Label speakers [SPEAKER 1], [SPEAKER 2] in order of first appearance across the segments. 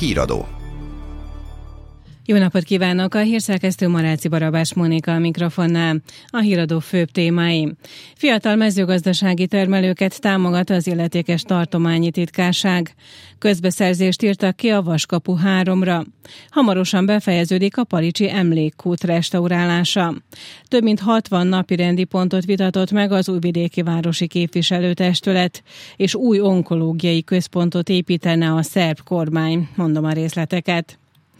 [SPEAKER 1] Híradó.
[SPEAKER 2] Jó napot kívánok! A hírszerkesztő Maráci Barabás Mónika a mikrofonnál. A híradó főbb témái. Fiatal mezőgazdasági termelőket támogat az illetékes tartományi titkárság. Közbeszerzést írtak ki a Vaskapu 3-ra. Hamarosan befejeződik a Palicsi Emlékkút restaurálása. Több mint 60 napirendi pontot vitatott meg az Újvidéki Városi Képviselőtestület, és új onkológiai központot építene a szerb kormány. Mondom a részleteket.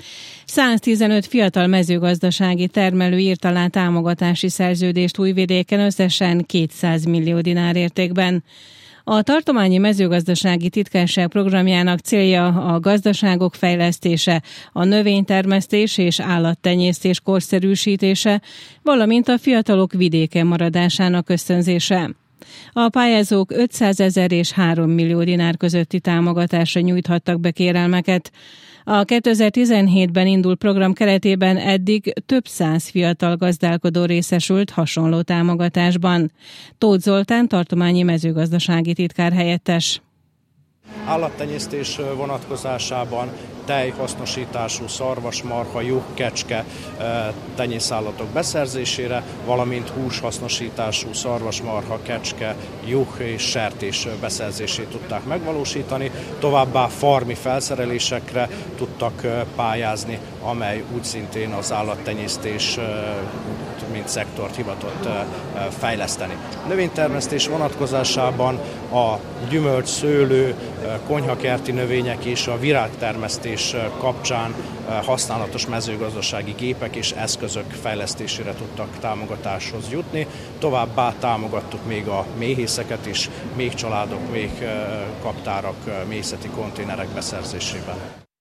[SPEAKER 2] 115 fiatal mezőgazdasági termelő írt alá támogatási szerződést Újvidéken összesen 200 millió dinár értékben. A tartományi mezőgazdasági titkárság programjának célja a gazdaságok fejlesztése, a növénytermesztés és állattenyésztés korszerűsítése, valamint a fiatalok vidéken maradásának ösztönzése. A pályázók 500 000 és 3 millió dinár közötti támogatásra nyújthattak be kérelmeket. A 2017-ben indult program keretében eddig több száz fiatal gazdálkodó részesült hasonló támogatásban. Tóth Zoltán tartományi mezőgazdasági titkár helyettes.
[SPEAKER 3] Állattenyésztés vonatkozásában tejhasznosítású szarvasmarha, juh, kecske tenyészállatok beszerzésére, valamint húshasznosítású szarvasmarha, kecske, juh és sertés beszerzését tudták megvalósítani. Továbbá farmi felszerelésekre tudtak pályázni, amely úgy szintén az állattenyésztés mint szektort hivatott fejleszteni. Növénytermesztés vonatkozásában a gyümölcs, szőlő, konyhakerti növények és a virágtermesztés kapcsán használatos mezőgazdasági gépek és eszközök fejlesztésére tudtak támogatáshoz jutni. Továbbá támogattuk még a méhészeket is, méhcsaládok, méhkaptárak, méhészeti konténerek beszerzésében.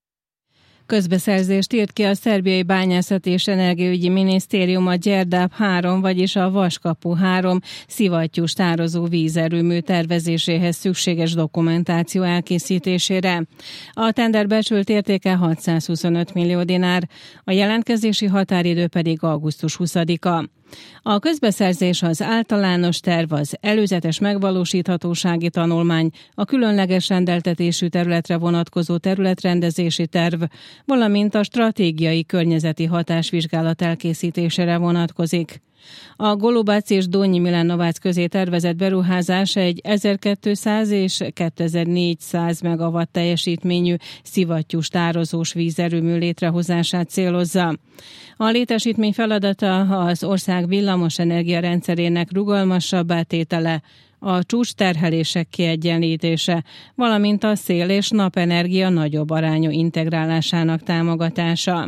[SPEAKER 2] Közbeszerzést írt ki a Szerbiai Bányászati és Energiaügyi Minisztérium a Gyerdáp 3, vagyis a Vaskapu 3 szivattyús tározó vízerőmű tervezéséhez szükséges dokumentáció elkészítésére. A tender becsült értéke 625 millió dinár, a jelentkezési határidő pedig augusztus 20-a. A közbeszerzés az általános terv, az előzetes megvalósíthatósági tanulmány, a különleges rendeltetésű területre vonatkozó területrendezési terv, valamint a stratégiai környezeti hatásvizsgálat elkészítésére vonatkozik. A Golubac és Donyi Milanovac közé tervezett beruházás egy 1200 és 2400 megawatt teljesítményű szivattyús tározós vízerőmű létrehozását célozza. A létesítmény feladata az ország villamosenergia rendszerének rugalmasabbá tétele, a csúcsterhelések kiegyenlítése, valamint a szél- és napenergia nagyobb arányú integrálásának támogatása.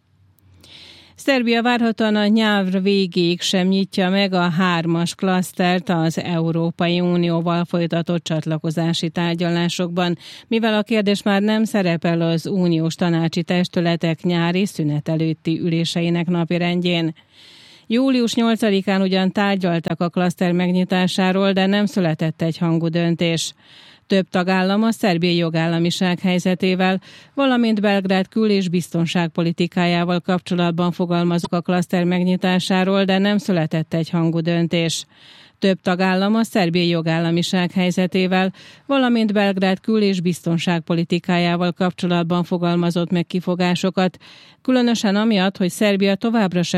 [SPEAKER 2] Szerbia várhatóan a nyár végéig sem nyitja meg a 3-as klasztert az Európai Unióval folytatott csatlakozási tárgyalásokban, mivel a kérdés már nem szerepel az uniós tanácsi testületek nyári szünet előtti üléseinek napirendjén. Július 8-án ugyan tárgyaltak a klaszter megnyitásáról, de nem született egyhangú döntés. Több tagállam a szerbiai jogállamiság helyzetével, valamint Belgrád kül- és biztonságpolitikájával kapcsolatban fogalmazok a klaszter megnyitásáról, de nem született egyhangú döntés. Több tagállam a szerbiai jogállamiság helyzetével, valamint Belgrád kül- és biztonságpolitikájával kapcsolatban fogalmazott meg kifogásokat, különösen amiatt, hogy Szerbia továbbra sem